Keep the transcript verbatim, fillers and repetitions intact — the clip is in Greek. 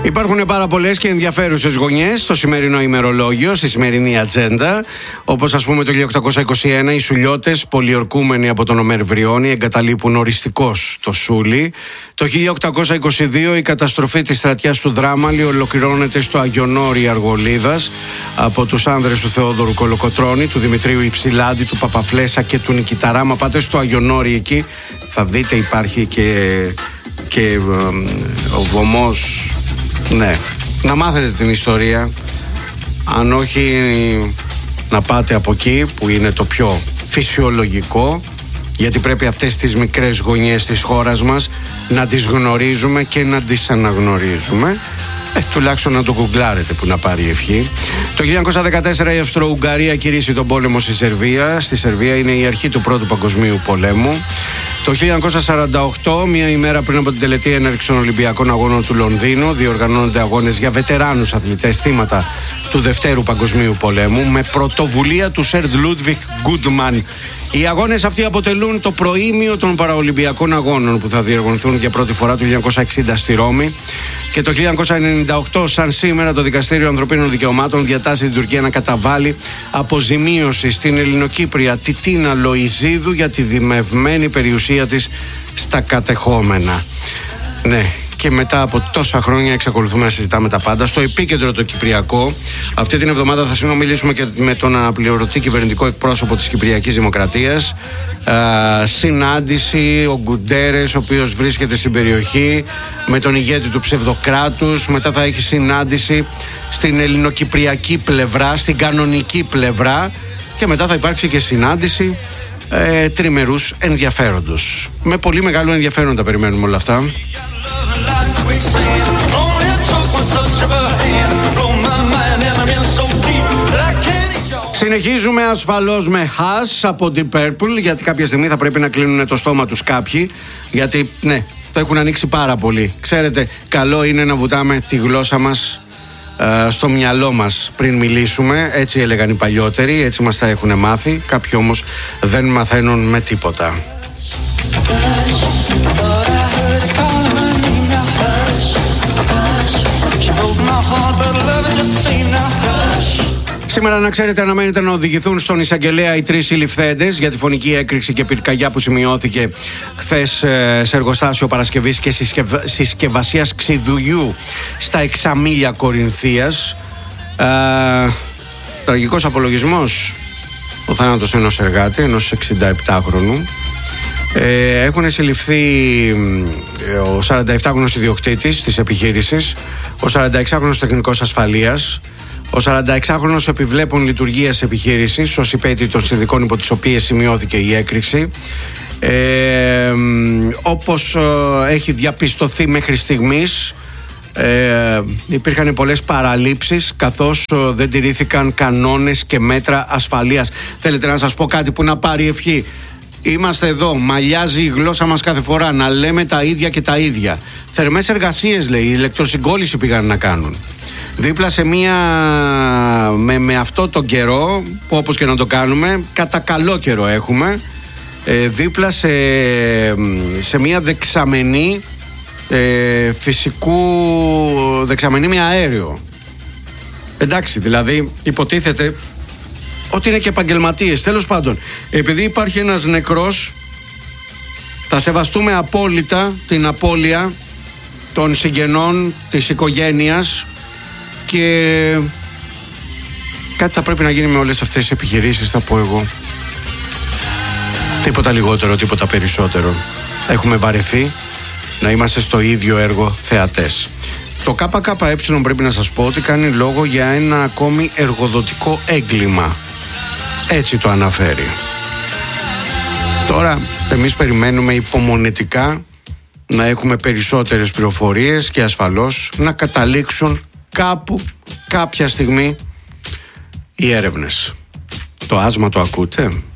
Υπάρχουν πάρα πολλές και ενδιαφέρουσες γωνιές στο σημερινό ημερολόγιο, στη σημερινή ατζέντα. Όπως ας πούμε το χίλια οκτακόσια είκοσι ένα, οι Σουλιώτες, πολιορκούμενοι από τον Ομέρ Βριώνη, εγκαταλείπουν οριστικώς το Σούλι. Το χίλια οκτακόσια είκοσι δύο, η καταστροφή της στρατιάς του Δράμαλη ολοκληρώνεται στο Αγιονόρι Αργολίδας από τους άνδρες του Θεόδωρου Κολοκοτρώνη, του Δημητρίου Υψηλάντη, του Παπαφλέσσα και του Νικηταρά. Μα πάτε στο Αγιονόρι εκεί, θα δείτε υπάρχει και, και ε, ο βωμός. Ναι, να μάθετε την ιστορία. Αν όχι, να πάτε από εκεί που είναι το πιο φυσιολογικό, γιατί πρέπει αυτές τις μικρές γωνιές της χώρας μας να τις γνωρίζουμε και να τις αναγνωρίζουμε. Ε, τουλάχιστον να το γκουγκλάρετε που να πάρει ευχή. Το χίλια εννιακόσια δεκατέσσερα η Αυστρο-Ουγγαρία κηρύσσει τον πόλεμο στη Σερβία. Στη Σερβία είναι η αρχή του Πρώτου Παγκοσμίου Πολέμου. Το χίλια εννιακόσια σαράντα οκτώ, μία ημέρα πριν από την τελετή έναρξη των Ολυμπιακών Αγώνων του Λονδίνου, διοργανώνονται αγώνες για βετεράνους αθλητές θύματα του Δευτέρου Παγκοσμίου Πολέμου με πρωτοβουλία του Σερ Λούντβιχ Γκούντμαν. Οι αγώνες αυτοί αποτελούν το προήμιο των Παραολυμπιακών Αγώνων που θα διοργανωθούν για πρώτη φορά το χίλια εννιακόσια εξήντα στη Ρώμη. Και το χίλια εννιακόσια ενενήντα οκτώ, σαν σήμερα, το Δικαστήριο Ανθρωπίνων Δικαιωμάτων διατάσσει την Τουρκία να καταβάλει αποζημίωση στην Ελληνοκύπρια Τιτίνα Λοϊζίδου για τη δημευμένη περιουσία της στα κατεχόμενα. Ναι. Και μετά από τόσα χρόνια εξακολουθούμε να συζητάμε τα πάντα. Στο επίκεντρο το Κυπριακό. Αυτή την εβδομάδα θα συνομιλήσουμε και με τον αναπληρωτή κυβερνητικό εκπρόσωπο της Κυπριακής Δημοκρατίας. Α, συνάντηση, ο Γκουντέρες, ο οποίος βρίσκεται στην περιοχή, με τον ηγέτη του ψευδοκράτους. Μετά θα έχει συνάντηση στην ελληνοκυπριακή πλευρά, στην κανονική πλευρά. Και μετά θα υπάρξει και συνάντηση ε, τριμερούς ενδιαφέροντος. Με πολύ μεγάλο ενδιαφέρον τα περιμένουμε όλα αυτά. Συνεχίζουμε ασφαλώς με Hush από Deep Purple, γιατί κάποια στιγμή θα πρέπει να κλείνουν το στόμα τους κάποιοι, γιατί ναι, το έχουν ανοίξει πάρα πολύ. Ξέρετε, καλό είναι να βουτάμε τη γλώσσα μας ε, στο μυαλό μας πριν μιλήσουμε. Έτσι έλεγαν οι παλιότεροι, έτσι μας τα έχουν μάθει. Κάποιοι όμως δεν μαθαίνουν με τίποτα. Σήμερα, να ξέρετε, αναμένεται να οδηγηθούν στον εισαγγελέα οι τρεις συλληφθέντες για τη φωνική έκρηξη και πυρκαγιά που σημειώθηκε χθες σε εργοστάσιο παρασκευής και συσκευ... συσκευασίας ξιδουλιού στα Εξαμήλια Κορινθίας. Ε, τραγικός απολογισμός, ο θάνατος ενός εργάτη, ενός εξηνταεπτάχρονου. Ε, έχουν συλληφθεί ο σαρανταεπτάχρονος ιδιοκτήτης της επιχείρησης, ο σαρανταεξάχρονος τεχνικός ασφαλείας, ο σαρανταεξάχρονος επιβλέπων λειτουργίας επιχείρησης ως υπέτειο των συνδικών υπό τις οποίες σημειώθηκε η έκρηξη. Ε, όπως ε, έχει διαπιστωθεί μέχρι στιγμής, ε, υπήρχαν πολλές παραλήψεις, καθώς ε, δεν τηρήθηκαν κανόνες και μέτρα ασφαλείας. Θέλετε να σας πω κάτι που να πάρει ευχή? Είμαστε εδώ, μαλλιάζει η γλώσσα μας κάθε φορά, να λέμε τα ίδια και τα ίδια. Θερμές εργασίες, λέει, ηλεκτροσυγκόλληση πήγαν να κάνουν. Δίπλα σε μία, με, με αυτό τον καιρό, που όπως και να το κάνουμε, κατά καλό καιρό έχουμε, ε, δίπλα σε, σε μία δεξαμενή ε, φυσικού, δεξαμενή με αέριο. Εντάξει, δηλαδή υποτίθεται ότι είναι και επαγγελματίες. Τέλος πάντων, επειδή υπάρχει ένας νεκρός, θα σεβαστούμε απόλυτα την απώλεια των συγγενών, της οικογένειας, και κάτι θα πρέπει να γίνει με όλες αυτές τις επιχειρήσεις, θα πω εγώ. Τίποτα λιγότερο, τίποτα περισσότερο. Έχουμε βαρεθεί να είμαστε στο ίδιο έργο θεατές. Το ΚΚΕ πρέπει να σας πω ότι κάνει λόγο για ένα ακόμη εργοδοτικό έγκλημα. Έτσι το αναφέρει. Τώρα εμείς περιμένουμε υπομονετικά να έχουμε περισσότερες πληροφορίες και ασφαλώς να καταλήξουν κάπου, κάποια στιγμή, οι έρευνες. Το άσμα το ακούτε?